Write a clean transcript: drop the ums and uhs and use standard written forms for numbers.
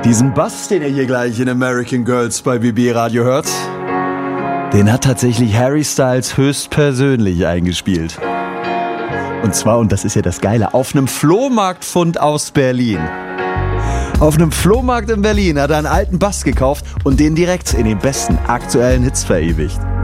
Diesen Bass, den ihr hier gleich in American Girls bei BB Radio hört, den hat tatsächlich Harry Styles höchstpersönlich eingespielt. Und zwar, und das ist ja das Geile, auf einem Flohmarktfund aus Berlin. Auf einem Flohmarkt in Berlin hat er einen alten Bass gekauft und den direkt in den besten aktuellen Hits verewigt.